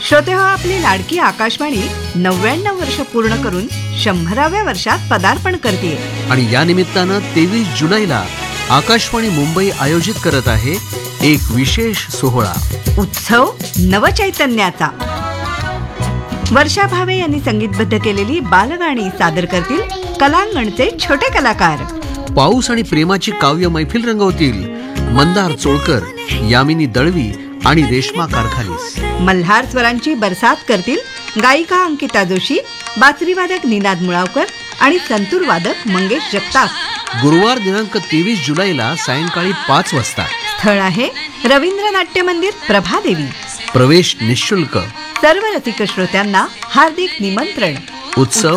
श्रोते हो, आपली लाडकी आकाशवाणी 99 वर्ष पूर्ण करून 100व्या वर्षात पदार्पण करते. आणि या निमित्तानं 23 जुलैला आकाशवाणी मुंबई आयोजित करत आहे एक विशेष सोहळा, उत्सव नवचैतन्याचा. वर्षा भावे यांनी संगीतबद्ध केलेली बालगाणी सादर करतील कलांगणचे छोटे कलाकार. पाऊस आणि प्रेमाची काव्य मैफिल रंगवतील मंदार चोळकर, यामिनी दळवी आणि रेश्मा कारखालीस. मल्हार स्वरांची बरसात करतील गायिका अंकिता जोशी, बासरीवादक निनाद मुळावकर आणि संतूर वादक मंगेश जगताप. गुरुवार दिनांक 23 जुलैला सायंकाळी 5 वाजता. स्थळ आहे रवींद्र नाट्य मंदिर, प्रभादेवी. प्रवेश निःशुल्क. सर्व रसिक श्रोत्यांना हार्दिक निमंत्रण. उत्सव